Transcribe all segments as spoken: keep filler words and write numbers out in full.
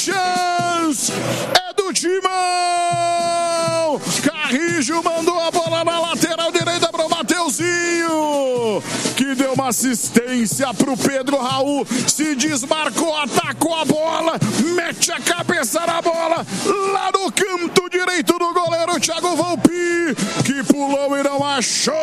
Corinthians é do Timão. Carrijo mandou a bola na lateral direita para o Mateuzinho, que deu uma assistência para o Pedro Raul, se desmarcou, atacou a bola, mete a cabeça na bola, lá no canto direito do goleiro Thiago Volpi, que pulou e não achou,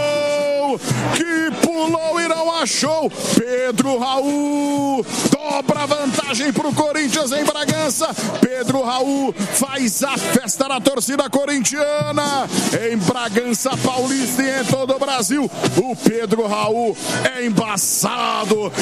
que pulou e não achou, Pedro Raul dobra a vantagem para o Corinthians em Bragança. Pedro Raul faz a festa na torcida corintiana em Bragança Paulista e em todo o Brasil. O Pedro Raul é embaçado. O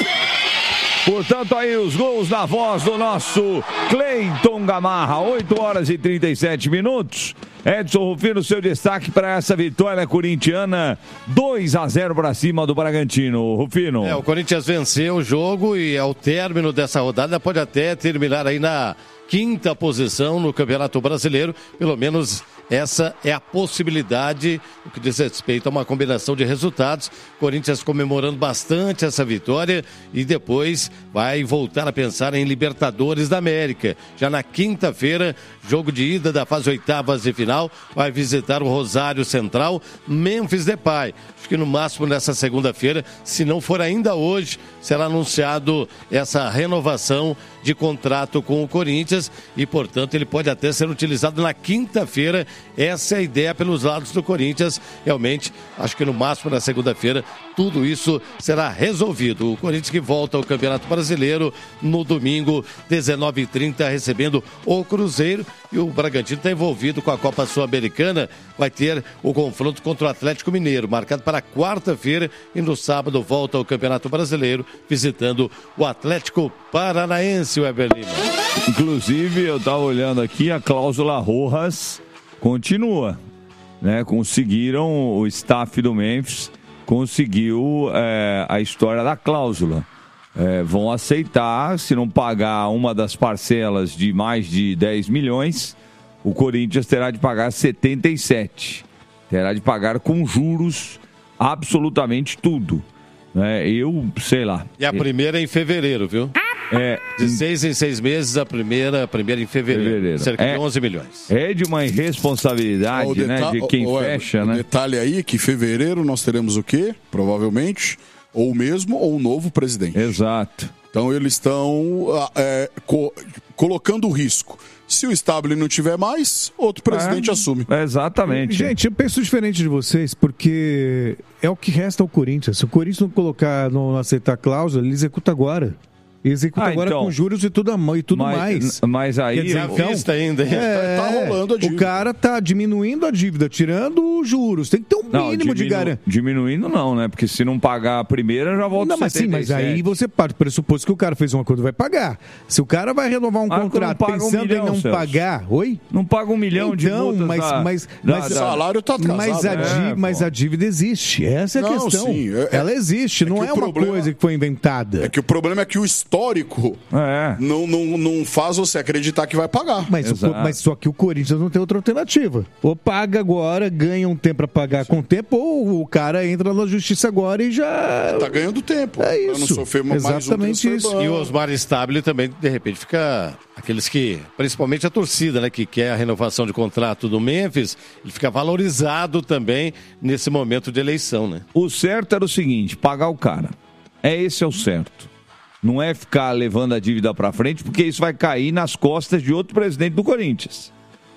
Pe... Portanto, aí os gols na voz do nosso Cleiton Gamarra. oito horas e trinta e sete minutos. Edson Rufino, seu destaque para essa vitória corintiana, dois a zero para cima do Bragantino. Rufino. É, o Corinthians venceu o jogo e ao término dessa rodada pode até terminar aí na quinta posição no Campeonato Brasileiro, pelo menos essa é a possibilidade, o que diz respeito a uma combinação de resultados. Corinthians comemorando bastante essa vitória e depois vai voltar a pensar em Libertadores da América. Já na quinta-feira, jogo de ida da fase oitavas de final, vai visitar o Rosário Central, Memphis Depay. Acho que no máximo nessa segunda-feira, se não for ainda hoje, será anunciado essa renovação de contrato com o Corinthians e, portanto, ele pode até ser utilizado na quinta-feira. Essa é a ideia pelos lados do Corinthians. Realmente, acho que no máximo na segunda-feira, tudo isso será resolvido. O Corinthians que volta ao Campeonato Brasileiro no domingo, dezenove e trinta, recebendo o Cruzeiro. E o Bragantino está envolvido com a Copa Sul-Americana. Vai ter o confronto contra o Atlético Mineiro, marcado para quarta-feira. E no sábado volta ao Campeonato Brasileiro, visitando o Atlético Paranaense, o Weber Lima. Inclusive, eu estava olhando aqui, a cláusula Rojas continua, né? Conseguiram, o staff do Memphis conseguiu é, a história da cláusula. É, vão aceitar, se não pagar uma das parcelas de mais de dez milhões, o Corinthians terá de pagar setenta e sete. Terá de pagar com juros absolutamente tudo. É, eu, sei lá. E a primeira é em fevereiro, viu? É, de seis em seis meses, a primeira, a primeira em fevereiro, fevereiro. Cerca é, de onze milhões. É de uma irresponsabilidade, o né, de quem o, fecha, o, né? O detalhe aí é que em fevereiro nós teremos o quê? Provavelmente, ou o mesmo ou um novo presidente. Exato. Então eles estão é, co- colocando o risco. Se o Stabile não tiver mais, outro presidente é, assume. Exatamente. Gente, eu penso diferente de vocês, porque é o que resta ao Corinthians. Se o Corinthians não colocar, não aceitar a cláusula, ele executa agora. Executa ah, agora então, com juros e tudo, e tudo mas, mais. Mas aí... Quer dizer, então, vista ainda. É, tá rolando a dívida. O cara tá diminuindo a dívida, tirando os juros. Tem que ter um não, mínimo diminu, de garantia. Diminuindo não, né? Porque se não pagar a primeira, já volta não, mas sim, mas aí você parte do pressuposto que o cara fez um acordo, vai pagar. Se o cara vai renovar um ah, contrato pensando um milhão, em não Celso. pagar... Oi? Não paga um milhão então, de multas mas, da, mas, da, mas, o salário tá atrasado. Mas a, é, mas a dívida existe. Essa é a não, questão. Sim, é, Ela existe, é não é uma problema, coisa que foi inventada. É que o problema é que o histórico... É. Não, não, não faz você acreditar que vai pagar. Mas, o, mas só que o Corinthians não tem outra alternativa. Ou paga agora, ganha um tempo para pagar com tempo, ou o cara entra na justiça agora e já... Tá ganhando tempo. É isso. Não sofrer mais exatamente um isso. E o Osmar Stabile também, de repente, fica... Aqueles que, principalmente a torcida, né, que quer a renovação de contrato do Memphis, ele fica valorizado também nesse momento de eleição, né? O certo era o seguinte, pagar o cara. É esse é o certo. Não é ficar levando a dívida para frente, porque isso vai cair nas costas de outro presidente do Corinthians.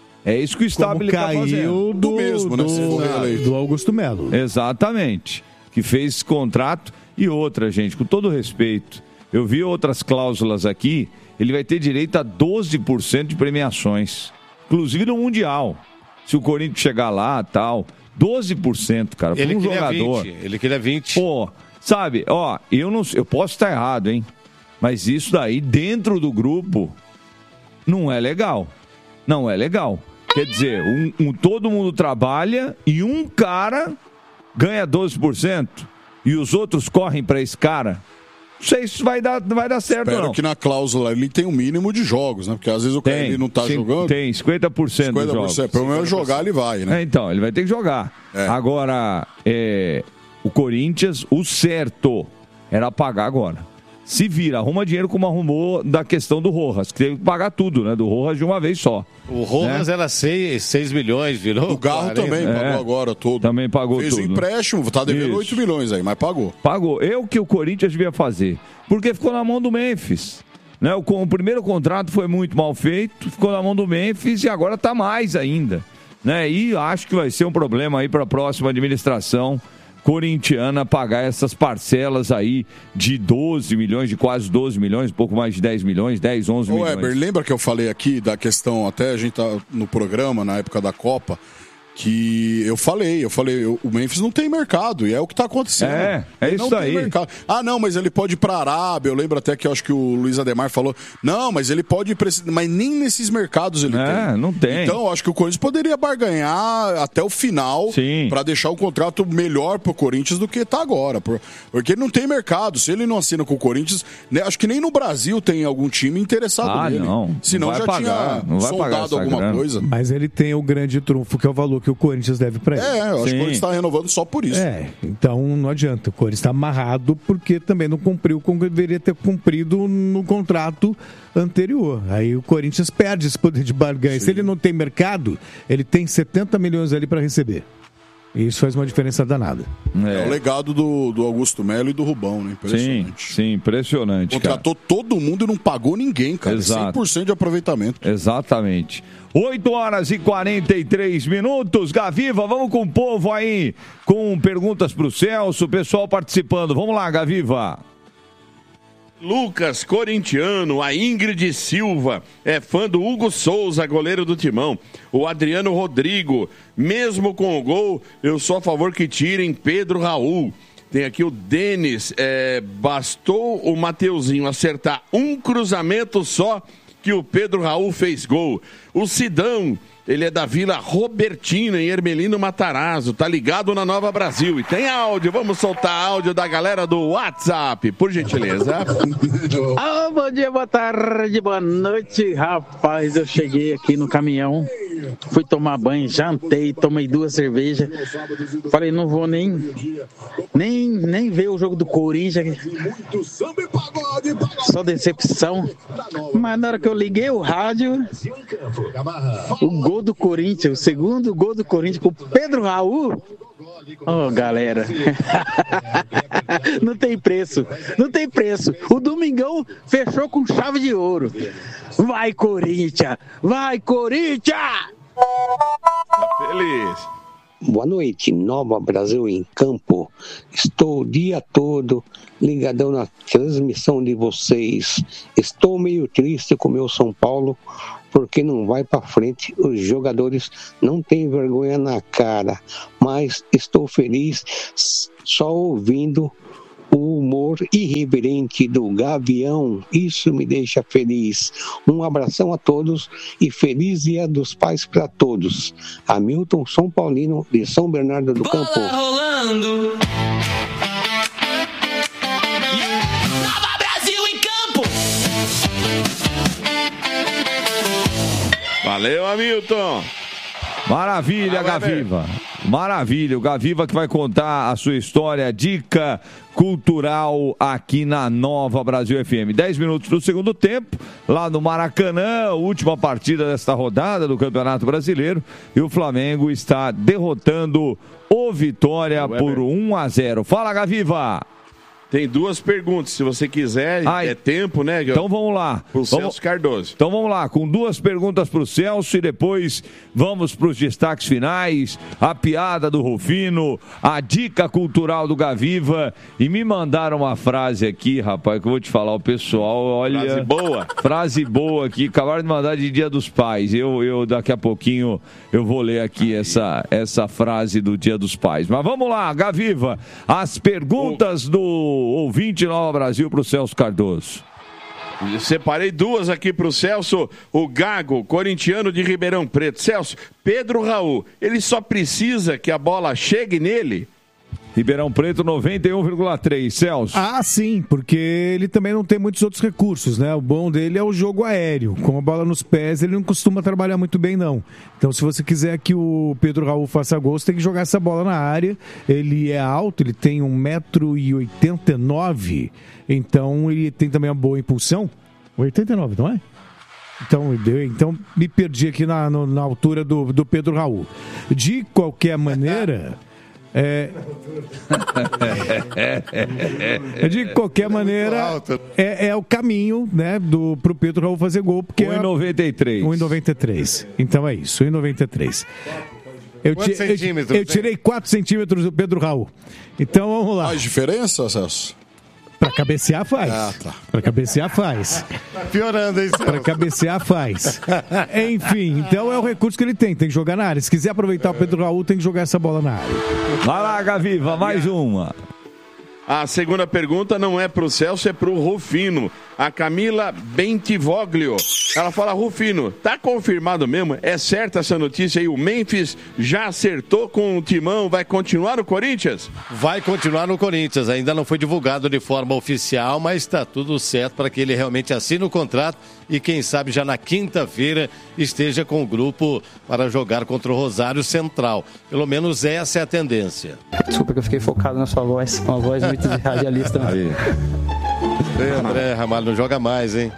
É isso que o Stabile está fazendo. Do, do mesmo, né? Do, do Augusto Melo. Exatamente. Que fez esse contrato. E outra, gente, com todo respeito, eu vi outras cláusulas aqui, ele vai ter direito a doze por cento de premiações. Inclusive no Mundial. Se o Corinthians chegar lá, tal, doze por cento, cara, ele por um jogador. vinte, ele queria vinte. Pô, sabe, ó, eu, não, eu posso estar errado, hein? Mas isso daí, dentro do grupo, não é legal. Não é legal. Quer dizer, um, um, todo mundo trabalha e um cara ganha doze por cento e os outros correm para esse cara. Não sei se vai dar, vai dar certo, Espero não. que na cláusula ele tem um mínimo de jogos, né? Porque às vezes o cara ele não tá sim, jogando. Tem, cinquenta por cento dos jogos. Pelo menos jogar ele vai, né? É, então, ele vai ter que jogar. É. Agora, é, o Corinthians, o certo era pagar agora. se vira, arruma dinheiro como arrumou da questão do Rojas, que teve que pagar tudo, né? Do Rojas de uma vez só. O Rojas, né? Era seis milhões, virou. O Garro quarenta. Também pagou é, agora todo. Também pagou Fez tudo. Fez o empréstimo, tá devendo Isso. oito milhões aí, mas pagou. Pagou. É o que o Corinthians devia fazer, porque ficou na mão do Memphis. Né? O, o primeiro contrato foi muito mal feito, ficou na mão do Memphis e agora tá mais ainda. Né? E acho que vai ser um problema aí para a próxima administração corintiana pagar essas parcelas aí de doze milhões, de quase doze milhões, um pouco mais de dez milhões, dez, onze Ô, milhões. Weber, lembra que eu falei aqui da questão, até a gente tá no programa, na época da Copa, que eu falei, eu falei, eu, o Memphis não tem mercado, e é o que está acontecendo. É, é isso não aí. Tem mercado. Ah, não, mas ele pode ir para a Arábia, eu lembro até que eu acho que o Luiz Ademar falou, não, mas ele pode ir para esse... mas nem nesses mercados ele é, tem. não tem. Então, eu acho que o Corinthians poderia barganhar até o final para deixar o contrato melhor pro Corinthians do que está agora, porque ele não tem mercado, se ele não assina com o Corinthians, né, acho que nem no Brasil tem algum time interessado ah, nele. Não. Senão não já pagar, tinha soldado alguma grana. coisa. Mas ele tem o grande trunfo, que é o valor que o Corinthians deve pra ele. É, eu acho Sim. que o Corinthians está renovando só por isso. É, então não adianta. O Corinthians está amarrado porque também não cumpriu como deveria ter cumprido no contrato anterior. Aí o Corinthians perde esse poder de barganha. Sim. Se ele não tem mercado, ele tem setenta milhões ali para receber. E isso faz uma diferença danada. É, é o legado do, do Augusto Melo e do Rubão, né? Impressionante. Sim, sim, impressionante. Contratou cara. todo mundo e não pagou ninguém, cara. Exato. cem por cento de aproveitamento. Exatamente. oito horas e quarenta e três minutos. Gaviva, vamos com o povo aí, com perguntas pro Celso, o pessoal participando. Vamos lá, Gaviva. Lucas, corintiano, a Ingrid Silva, é fã do Hugo Souza, goleiro do Timão. O Adriano Rodrigo, mesmo com o gol, eu sou a favor que tirem Pedro Raul. Tem aqui o Denis, é, bastou o Mateuzinho acertar um cruzamento só que o Pedro Raul fez gol. O Sidão, ele é da Vila Robertina, em Hermelino Matarazzo, tá ligado na Nova Brasil. E tem áudio, vamos soltar áudio da galera do WhatsApp, por gentileza. Ah, bom dia, boa tarde, boa noite, rapaz, eu cheguei aqui no caminhão, fui tomar banho, jantei, tomei duas cervejas, falei, não vou nem, nem, nem ver o jogo do Corinthians, só decepção, mas na hora que eu liguei o rádio, o gol do Corinthians, o segundo gol do Corinthians com o Pedro Raul. Oh, galera, não tem preço, não tem preço. O Domingão fechou com chave de ouro. Vai, Corinthians! Vai, Corinthians! Tá feliz. Boa noite, Nova Brasil em Campo. Estou o dia todo ligadão na transmissão de vocês. Estou meio triste com o meu São Paulo, porque não vai para frente. Os jogadores não têm vergonha na cara, mas estou feliz só ouvindo o humor irreverente do Gavião. Isso me deixa feliz. Um abração a todos e feliz Dia dos Pais para todos. Hamilton São Paulino de São Bernardo do Campo. Bola rolando. Nova Brasil em campo. Valeu, Hamilton. Maravilha, Gaviva. Maravilha, o Gaviva que vai contar a sua história, dica cultural aqui na Nova Brasil F M. dez minutos do segundo tempo, lá no Maracanã, última partida desta rodada do Campeonato Brasileiro, e o Flamengo está derrotando o Vitória por um a zero. Fala, Gaviva! Tem duas perguntas, se você quiser, Ai, é tempo, né? Então vamos lá. Pro vamos, Celso Cardoso. Então vamos lá, com duas perguntas pro Celso e depois vamos pros destaques finais, a piada do Rufino, a dica cultural do Gaviva, e me mandaram uma frase aqui, rapaz, que eu vou te falar, o pessoal, olha... Frase boa. Frase boa aqui, acabaram de mandar de Dia dos Pais. Eu, eu daqui a pouquinho, eu vou ler aqui essa, essa frase do Dia dos Pais. Mas vamos lá, Gaviva, as perguntas o... do ouvinte Nova Brasil para o Celso Cardoso. Separei duas aqui para o Celso. O Gago, corintiano de Ribeirão Preto. Celso, Pedro Raul, ele só precisa que a bola chegue nele? Ribeirão Preto noventa e um vírgula três, Celso. Ah, sim, porque ele também não tem muitos outros recursos, né? O bom dele é o jogo aéreo. Com a bola nos pés, ele não costuma trabalhar muito bem, não. Então, se você quiser que o Pedro Raul faça gol, você tem que jogar essa bola na área. Ele é alto, ele tem um metro e oitenta e nove, então ele tem também uma boa impulsão. oitenta e nove, não é? Então, então me perdi aqui na, no, na altura do, do Pedro Raul. De qualquer maneira... É... de qualquer maneira, é, é o caminho, né, do, pro Pedro Raul fazer gol. Porque um e noventa e três. um e noventa e três. Então é isso, um e noventa e três. Eu, ti, eu, eu tirei quatro centímetros do Pedro Raul. Então vamos lá. Faz diferença, Celso? Pra cabecear faz. Ah, tá. Pra cabecear faz. Piorando isso. Pra cabecear faz. Enfim, então é o recurso que ele tem. Tem que jogar na área. Se quiser aproveitar o Pedro Raul, tem que jogar essa bola na área. Vai lá, Gaviva, mais uma. A segunda pergunta não é pro Celso, é pro Rufino. A Camila Bentivoglio. Ela fala, Rufino, tá confirmado mesmo? É certa essa notícia aí? O Memphis já acertou com o Timão, vai continuar no Corinthians? Vai continuar no Corinthians. Ainda não foi divulgado de forma oficial, mas está tudo certo para que ele realmente assine o contrato e quem sabe já na quinta-feira esteja com o grupo para jogar contra o Rosário Central. Pelo menos essa é a tendência. Desculpa que eu fiquei focado na sua voz, uma voz muito de radialista. Aí. Ei, André Ramalho, não joga mais, hein?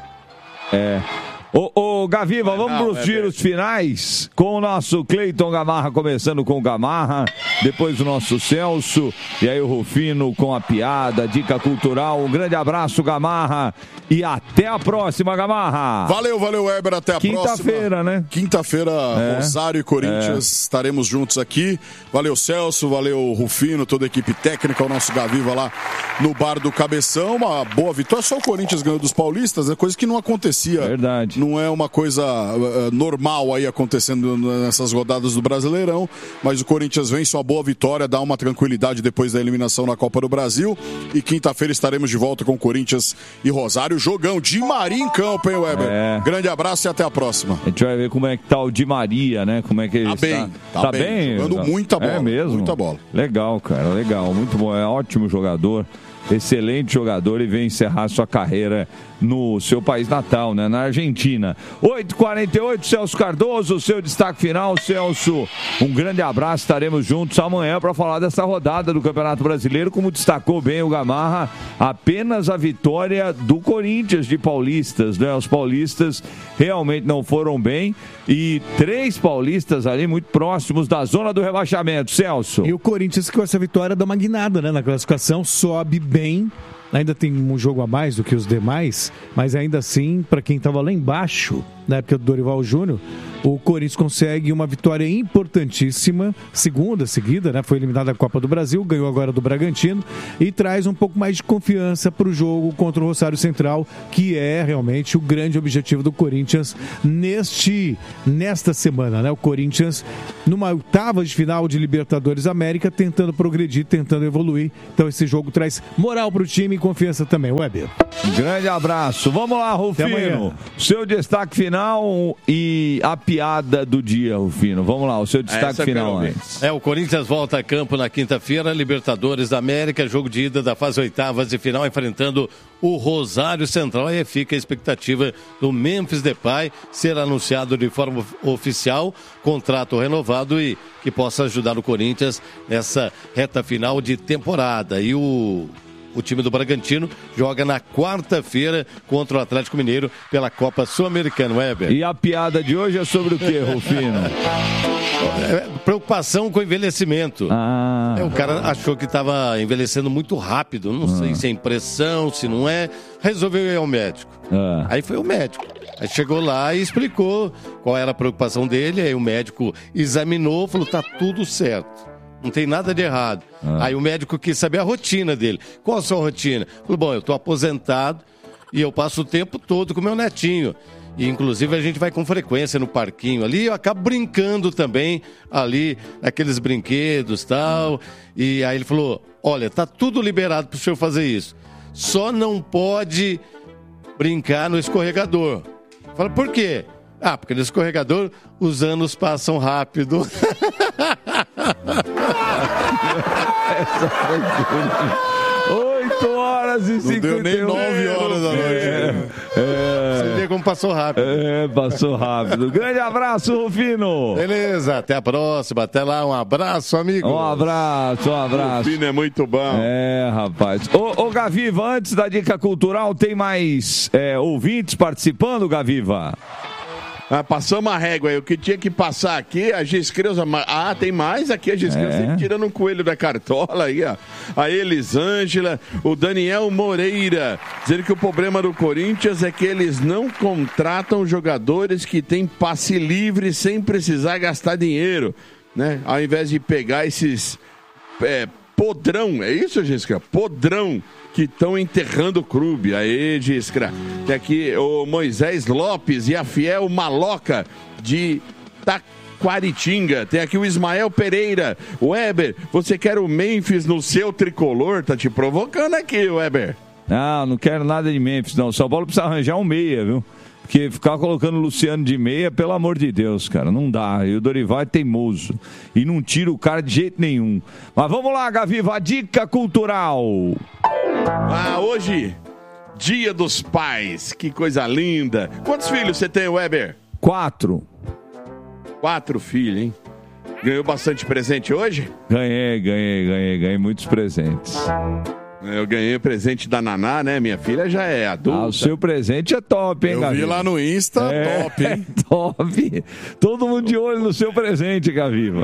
É. Ô, ô Gaviva, vamos para os giros finais com o nosso Cleiton Gamarra, começando com o Gamarra, depois o nosso Celso, e aí o Rufino com a piada, dica cultural. Um grande abraço, Gamarra, e até a próxima, Gamarra. Valeu, valeu, Weber, até a Quinta próxima. Quinta-feira, né? Quinta-feira, é. Rosário e Corinthians, é. estaremos juntos aqui. Valeu, Celso, valeu, Rufino, toda a equipe técnica, o nosso Gaviva lá no Bar do Cabeção. Uma boa vitória, só o Corinthians ganhou dos paulistas, é coisa que não acontecia. Verdade. Não é uma coisa uh, normal aí acontecendo nessas rodadas do Brasileirão, mas o Corinthians vence uma boa vitória, dá uma tranquilidade depois da eliminação na Copa do Brasil, e quinta-feira estaremos de volta com Corinthians e Rosário. Jogão Di Maria em campo, hein, Weber? É. Grande abraço e até a próxima. A gente vai ver como é que tá o Di Maria, né? Como é que ele tá está. Bem, tá, tá bem, bem, jogando muita bola. É mesmo? Muita bola. Legal, cara, legal, muito bom, é ótimo jogador. Excelente jogador e vem encerrar sua carreira no seu país natal, né? Na Argentina. oito e quarenta e oito, Celso Cardoso, seu destaque final. Celso, um grande abraço, estaremos juntos amanhã para falar dessa rodada do Campeonato Brasileiro. Como destacou bem o Gamarra, apenas a vitória do Corinthians de paulistas, né? Os paulistas realmente não foram bem e três paulistas ali muito próximos da zona do rebaixamento, Celso. E o Corinthians com essa vitória dá uma guinada, né? Na classificação, sobe bem. Ainda tem um jogo a mais do que os demais, mas ainda assim, para quem estava lá embaixo, na época do Dorival Júnior, o Corinthians consegue uma vitória importantíssima, segunda seguida, né? Foi eliminado da Copa do Brasil, ganhou agora do Bragantino e traz um pouco mais de confiança para o jogo contra o Rosário Central, que é realmente o grande objetivo do Corinthians neste, nesta semana, né? O Corinthians numa oitava de final de Libertadores América, tentando progredir, tentando evoluir. Então esse jogo traz moral para o time e confiança também, Weber. Grande abraço. Vamos lá, Rufino. Seu destaque final e a piada do dia, Rufino. Vamos lá, o seu destaque Essa final antes. É, o Corinthians volta a campo na quinta-feira, Libertadores da América, jogo de ida da fase oitavas de final, enfrentando o Rosário Central. Aí fica a expectativa do Memphis Depay ser anunciado de forma oficial, contrato renovado e que possa ajudar o Corinthians nessa reta final de temporada. E o... O time do Bragantino joga na quarta-feira contra o Atlético Mineiro pela Copa Sul-Americana, Weber. E a piada de hoje é sobre o que, Rufino? É, preocupação com o envelhecimento. Ah. É, o cara achou que estava envelhecendo muito rápido, não ah. sei se é impressão, se não é. Resolveu ir ao médico. Ah. Aí foi o médico. Aí chegou lá e explicou qual era a preocupação dele. Aí o médico examinou, falou, tá tudo certo. Não tem nada de errado. Ah. Aí o médico quis saber a rotina dele. Qual a sua rotina? Falou, bom, eu estou aposentado e eu passo o tempo todo com meu netinho. E, inclusive, a gente vai com frequência no parquinho ali. Eu acabo brincando também ali, naqueles brinquedos e tal. E aí ele falou, olha, tá tudo liberado para o senhor fazer isso. Só não pode brincar no escorregador. Fala, por quê? Ah, porque no escorregador os anos passam rápido. oito horas e cinquenta e um. Não deu nem nove horas da noite. É, é, Você vê como passou rápido. É, passou rápido. Grande abraço, Rufino. Beleza, até a próxima. Até lá, um abraço, amigo. Um abraço, um abraço. Rufino é muito bom. É, rapaz. Ô, ô Gaviva, antes da dica cultural, tem mais é, ouvintes participando, Gaviva? Ah, passamos a régua aí. O que tinha que passar aqui, a Giscreuza. Ah, tem mais aqui, a Giscreuza É. sempre tirando um coelho da cartola aí, ó. A Elisângela, o Daniel Moreira, dizendo que o problema do Corinthians é que eles não contratam jogadores que têm passe livre sem precisar gastar dinheiro, né? Ao invés de pegar esses é, podrão, é isso, Giscra? Podrão. Que estão enterrando o clube. Aí, Giscra. Tem aqui o Moisés Lopes e a Fiel Maloca de Taquaritinga. Tem aqui o Ismael Pereira. Weber, você quer o Memphis no seu tricolor? Tá te provocando aqui, Weber. Não, não quero nada de Memphis, não. São Paulo precisa arranjar um meia, viu? Porque ficar colocando o Luciano de meia, pelo amor de Deus, cara, não dá. E o Dorival é teimoso. E não tira o cara de jeito nenhum. Mas vamos lá, Gaviva, a dica cultural. Ah, hoje, Dia dos Pais. Que coisa linda. Quantos filhos você tem, Weber? Quatro. Quatro filhos, hein? Ganhou bastante presente hoje? Ganhei, ganhei, ganhei, ganhei muitos presentes. Eu ganhei o presente da Naná, né? Minha filha já é adulta. Ah, o seu presente é top, hein, Eu Gaviva? vi lá no Insta, É, top, hein? top. Todo mundo de olho no seu presente, Gaviva.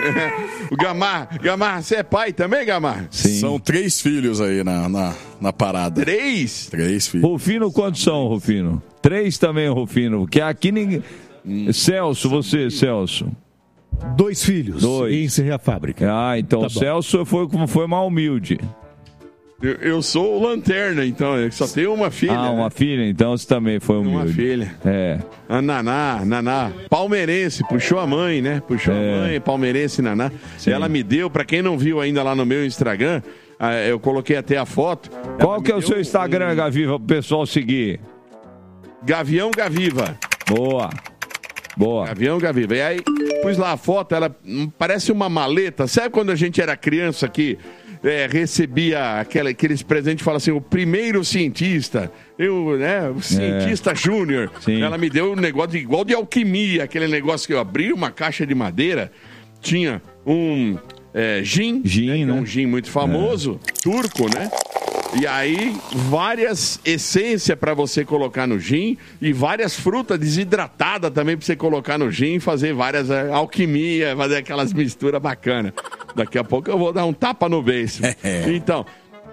O Gamar, Gamar, você é pai também, Gamar? Sim. São três filhos aí na, na, na parada. Três? Três filhos. Rufino, quantos são, Rufino? Três também, Rufino. Porque aqui ninguém... Celso, você, Celso. Dois filhos. Dois. E encerrei a fábrica. Ah, então Tá o bom. Celso foi, foi mal humilde. Eu, eu sou o Lanterna, então. Eu só tenho uma filha. Ah, uma né? filha, então você também foi humilde. Uma filha. É. A Naná, Naná, palmeirense, puxou a mãe, né? Puxou É. a mãe, palmeirense, Naná. Sim. Ela me deu, pra quem não viu ainda lá no meu Instagram, ah, eu coloquei até a foto. Qual Ela que é me o seu deu Instagram, um Gaviva, pro pessoal seguir? Gavião Gaviva. Boa. Boa. Gavião Gaviva. E aí, pus lá a foto, ela hum, parece uma maleta. Sabe quando a gente era criança que é, recebia aquela, aqueles presentes e fala assim, o primeiro cientista, eu, né, o cientista É. júnior. Sim. Ela me deu um negócio de, igual de alquimia, aquele negócio que eu abri uma caixa de madeira, tinha um é, gin, Gin, né, que é né? um gin muito famoso, turco, né? E aí, várias essências para você colocar no gin e várias frutas desidratadas também para você colocar no gin e fazer várias é, alquimia, fazer aquelas misturas bacanas. Daqui a pouco eu vou dar um tapa no beiço. Então,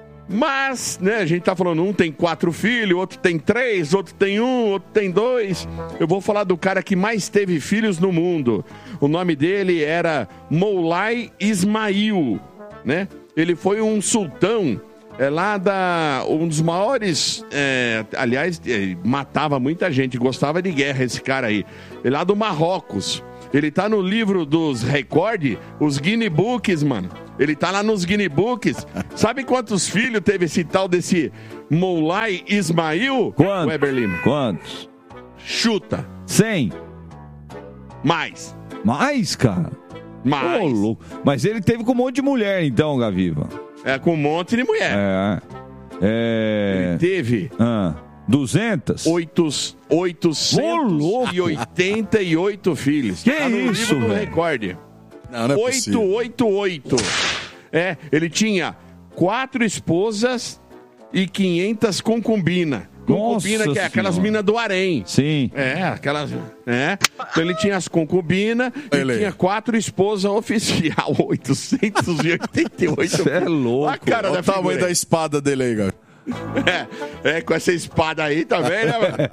mas, né, a gente tá falando, um tem quatro filhos, outro tem três, outro tem um, outro tem dois. Eu vou falar do cara que mais teve filhos no mundo. O nome dele era Moulay Ismail, né? Ele foi um sultão. É lá da... Um dos maiores... É, aliás, é, matava muita gente. Gostava de guerra esse cara aí. É lá do Marrocos. Ele tá no livro dos recordes. Os Guinness Books, mano. Ele tá lá nos Guinness Books. Sabe quantos filhos teve esse tal desse Moulay Ismail? Quantos? Weber Lima. Quantos? Chuta. Cem. Mais. Mais, cara? Mais. Ô, louco. Mas ele teve com um monte de mulher, então, Gaviva. É, com um monte de mulher. É. É... Ele teve... Ah, duzentas? Oitos, oitocentos e oitenta e oito filhos. Que tá no isso, livro do velho? recorde. Não, não é possível. oitocentos e oitenta e oito. É, ele tinha quatro esposas e quinhentas concubinas. Concubina, Nossa que é aquelas Senhora. minas do harém. Sim. É, aquelas. É. Então ele tinha as concubinas e Ele. tinha quatro esposas oficial. oitocentos e oitenta e oito. Você é louco. A cara Olha da o tamanho figura da aí. espada dele aí, cara. É, é, com essa espada aí também, né, mano?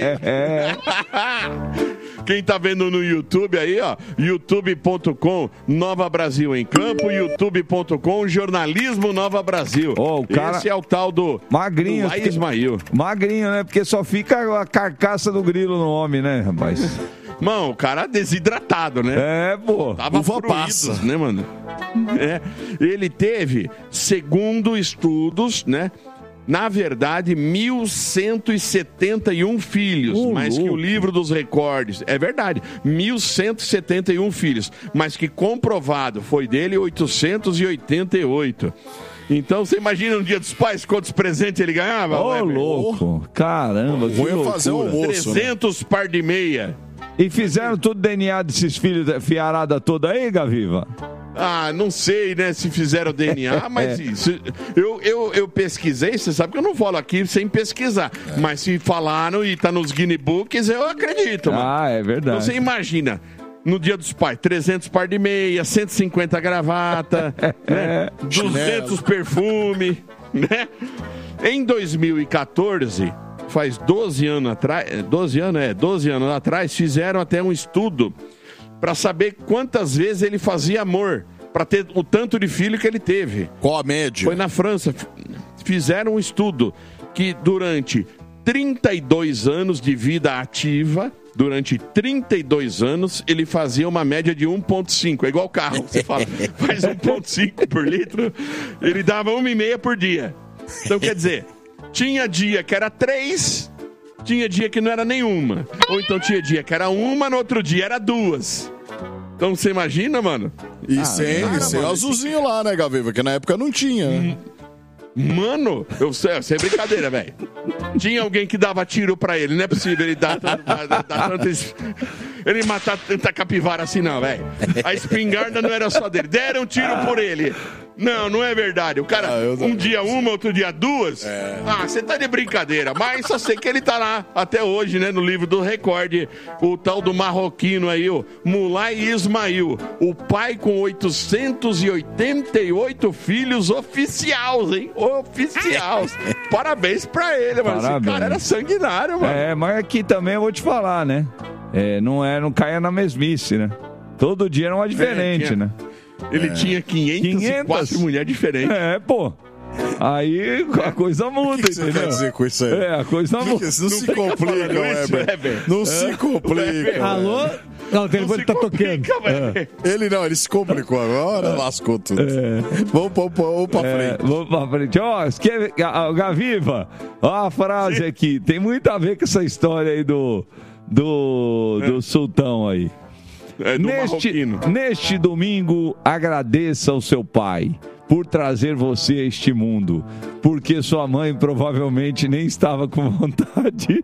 Quem tá vendo no YouTube aí, ó, youtube ponto com Nova Brasil em Campo, youtube ponto com Jornalismo Nova Brasil. Ó, o cara- Esse é o tal do Magrinho. do Laís Ismail. Magrinho, né? Porque só fica a carcaça do grilo no homem, né, rapaz? Mano, o cara desidratado, né? É, pô. Tava Uva fruídos, passa. né, mano? É. Ele teve, segundo estudos, né? Na verdade, mil cento e setenta e um filhos, Oh, mas que o livro dos recordes, é verdade, mil cento e setenta e um filhos, mas que comprovado foi dele oitocentos e oitenta e oito. Então, você imagina no Dia dos Pais quantos presentes ele ganhava? Ô, louco, caramba, que Vou loucura. fazer um almoço, né? trezentos par de meia. E fizeram tudo D N A desses filhos, fiarada toda aí, Gaviva? Ah, não sei, né, se fizeram D N A, mas isso, eu, eu, eu pesquisei, você sabe que eu não falo aqui sem pesquisar, é. mas se falaram e tá nos Guinness Books, eu acredito, mano. Ah, é verdade. Então você imagina, no Dia dos Pais, trezentos par de meia, cento e cinquenta gravata, né, duzentos perfume, né? Em dois mil e quatorze, faz doze anos atrás, doze anos, é, doze anos atrás, fizeram até um estudo para saber quantas vezes ele fazia amor, para ter o tanto de filho que ele teve. Qual a média? Foi na França. Fizeram um estudo que durante trinta e dois anos de vida ativa, durante trinta e dois anos, ele fazia uma média de um vírgula cinco. É igual carro. Você fala, faz um vírgula cinco por litro, ele dava uma e meia por dia. Então, quer dizer, tinha dia que era três... Tinha dia que não era nenhuma. Ou então tinha dia que era uma, no outro dia era duas. Então você imagina, mano? E ah, sem, cara, sem mano, azulzinho lá, né, Gaviva? Que na época não tinha, né? Mano, eu sei, sem brincadeira, velho. Tinha alguém que dava tiro pra ele. Não é possível ele dar, dar, dar, dar tanto... Ele matar tanta capivara assim, não, velho. A espingarda não era só dele. Deram tiro por ele. Não, não é verdade. O cara, ah, eu... um dia uma, outro dia duas. É... Ah, você tá de brincadeira. Mas só sei que ele tá lá até hoje, né, no livro do recorde. O tal do marroquino aí, o Mulay Ismail. O pai com oitocentos e oitenta e oito filhos oficiais, hein? Oficiais. Parabéns pra ele, mano. Parabéns. Esse cara era sanguinário, mano. É, mas aqui também eu vou te falar, né? É, não, é, não caia na mesmice, né? Todo dia era uma diferente, é, tinha... né? Ele é. tinha quinhentas e quatro mulheres diferentes. É, pô. Aí a coisa muda, que que entendeu? Você quer dizer com isso aí? É, a coisa muda. Não, não se complica, Weber. Não é, se complica. Alô? Não, o telefone tá tocando. É. Ele não, ele se complicou agora, lascou tudo. É. Vamos, vamos, vamos pra frente. É, vamos pra frente. Ó, oh, Gaviva, ó a frase Sim. aqui. Tem muito a ver com essa história aí do, do, do é. sultão aí. É do neste, neste domingo, agradeça ao seu pai por trazer você a este mundo, porque sua mãe provavelmente nem estava com vontade.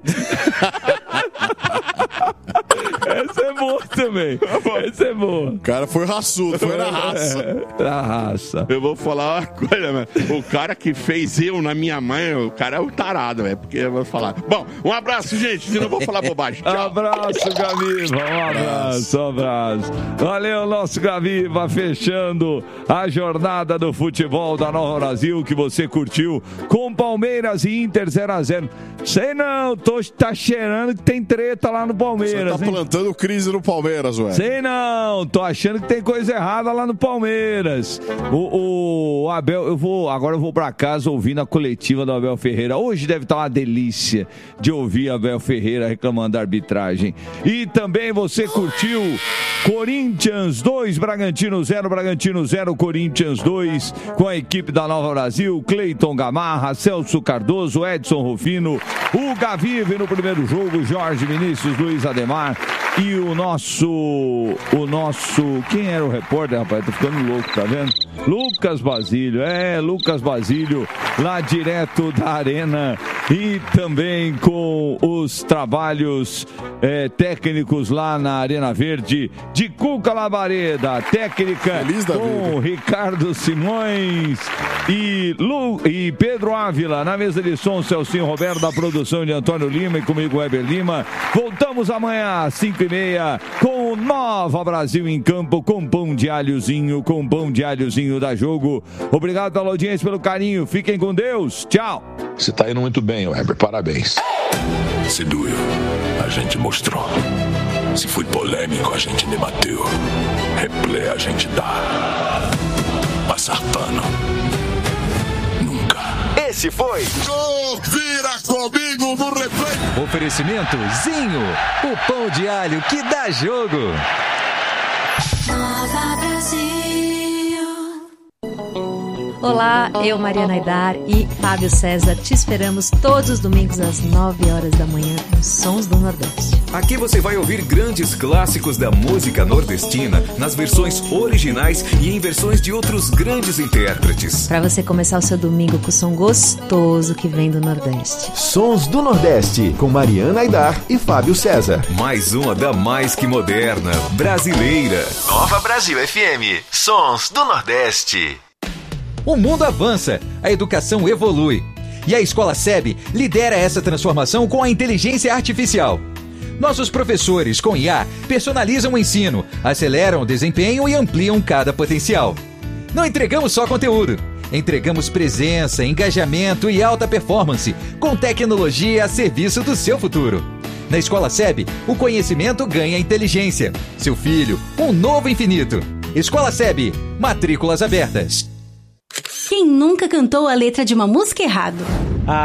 Essa é boa também. Essa é boa. O cara foi raçudo, foi na raça. É, na raça. Eu vou falar uma coisa, mano. O cara que fez eu na minha mãe, o cara é um tarado, velho. Porque eu vou falar. Bom, um abraço, gente. Senão eu vou falar bobagem. Tchau. Abraço, Gaviva. Um abraço, um abraço. Valeu, nosso Gaviva, fechando a jornada do futebol da Nova Brasil que você curtiu com Palmeiras e Inter zero a zero. Sei não, tô, tá cheirando que tem treta lá no Palmeiras. Você tá hein? plantando crise no Palmeiras, ué. Sei não, tô achando que tem coisa errada lá no Palmeiras. O, o Abel, eu vou, agora eu vou pra casa ouvindo a coletiva do Abel Ferreira. Hoje deve estar uma delícia de ouvir Abel Ferreira reclamando da arbitragem. E também você curtiu Corinthians dois, Bragantino zero, Bragantino zero, Corinthians dois, com a equipe da Nova Brasil, Cleiton Gamarra, Celso Cardoso, Edson Rufino, o Gavive no primeiro jogo, Jorge Vinícius, Luiz Ademar e o nosso, o nosso, quem era o repórter, rapaz? Tô ficando louco, tá vendo? Lucas Basílio, é, Lucas Basílio, lá direto da arena e também com os trabalhos é, técnicos lá na Arena Verde de Cuca Labareda, técnica com Ricardo Simões e, Lu, e Pedro Ávila, na mesa de som, Celcinho Roberto, da produção de Antônio Lima e comigo, Weber Lima. Voltamos amanhã às cinco e meia com o Nova Brasil em campo, com pão de alhozinho, com pão de alhozinho da Jogo. Obrigado pela audiência, pelo carinho. Fiquem com Deus. Tchau. Você tá indo muito bem, Weber. Parabéns. Se doeu, a gente mostrou. Se foi polêmico, a gente debateu. Replay a gente dá. Passar pano. Nunca. Esse foi Vira Comigo no Replay. Oferecimento Zinho, o pão de alho que dá jogo. Nova Brasil. Olá, eu, Mariana Aidar e Fábio César, te esperamos todos os domingos às nove horas da manhã nos Sons do Nordeste. Aqui você vai ouvir grandes clássicos da música nordestina nas versões originais e em versões de outros grandes intérpretes. Para você começar o seu domingo com o som gostoso que vem do Nordeste. Sons do Nordeste, com Mariana Aidar e Fábio César. Mais uma da mais que moderna, brasileira. Nova Brasil F M, Sons do Nordeste. O mundo avança, a educação evolui. E a Escola S E B lidera essa transformação com a inteligência artificial. Nossos professores, com I A, personalizam o ensino, aceleram o desempenho e ampliam cada potencial. Não entregamos só conteúdo, entregamos presença, engajamento e alta performance, com tecnologia a serviço do seu futuro. Na Escola S E B, o conhecimento ganha inteligência. Seu filho, um novo infinito. Escola S E B, matrículas abertas. Quem nunca cantou a letra de uma música errado?